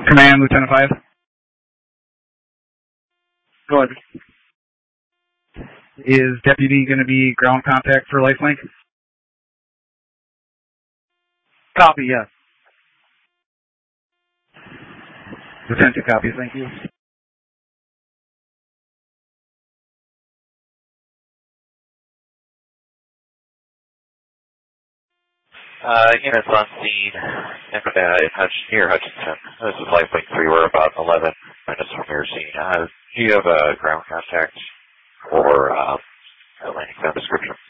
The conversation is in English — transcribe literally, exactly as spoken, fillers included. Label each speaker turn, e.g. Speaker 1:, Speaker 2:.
Speaker 1: Command, Lieutenant five. Go ahead. Is Deputy going to be ground contact for Lifelink? Copy, yes. Lieutenant two copies, thank you.
Speaker 2: Uh, units on scene in, uh, in Hutch, near Hutchinson. This is Lifelink three. We're about eleven minutes from your scene. Uh, do you have a ground contact or uh, a landing zone description?